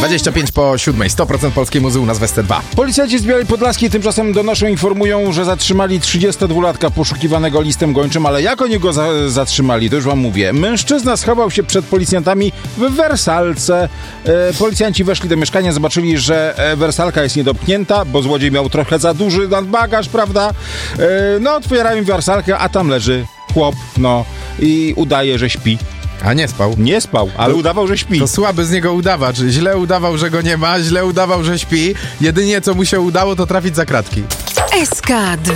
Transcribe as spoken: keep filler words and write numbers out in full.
dwadzieścia pięć po siódmej, sto procent polskiej muzy u nas w S T dwa. Policjanci z Białej Podlaskiej tymczasem donoszą, informują, że zatrzymali trzydziestodwulatka poszukiwanego listem gończym, ale jak oni go za- zatrzymali, to już wam mówię. Mężczyzna schował się przed policjantami w wersalce. E, policjanci weszli do mieszkania, zobaczyli, że e, wersalka jest niedopchnięta, bo złodziej miał trochę za duży nadbagaż, prawda? E, no, otwierają wersalkę, a tam leży chłop, no, i udaje, że śpi. A nie spał. Nie spał, ale To- udawał, że śpi. To słaby z niego udawacz. Źle udawał, że go nie ma, źle udawał, że śpi. Jedynie co mu się udało, to trafić za kratki. S K